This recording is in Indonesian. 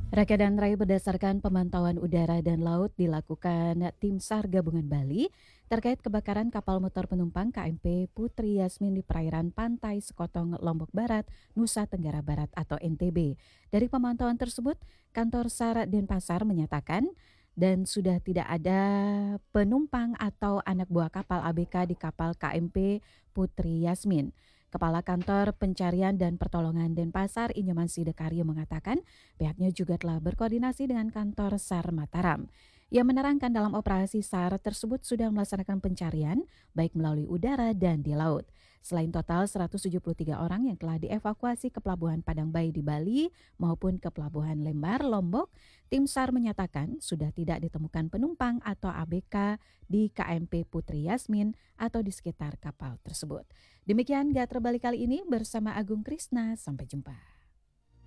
Raka dan Rai berdasarkan pemantauan udara dan laut dilakukan Tim SAR Gabungan Bali terkait kebakaran kapal motor penumpang KMP Putri Yasmin di perairan pantai Sekotong, Lombok Barat, Nusa Tenggara Barat atau NTB. Dari pemantauan tersebut, kantor SAR Denpasar menyatakan dan sudah tidak ada penumpang atau anak buah kapal ABK di kapal KMP Putri Yasmin. Kepala Kantor Pencarian dan Pertolongan Denpasar Inyoman Sidekaryo mengatakan pihaknya juga telah berkoordinasi dengan kantor SAR Mataram. Ia menerangkan dalam operasi SAR tersebut sudah melaksanakan pencarian baik melalui udara dan di laut. Selain total 173 orang yang telah dievakuasi ke Pelabuhan Padang Bayi di Bali maupun ke Pelabuhan Lembar, Lombok, tim SAR menyatakan sudah tidak ditemukan penumpang atau ABK di KMP Putri Yasmin atau di sekitar kapal tersebut. Demikian Gatra Bali kali ini bersama Agung Krisna. Sampai jumpa.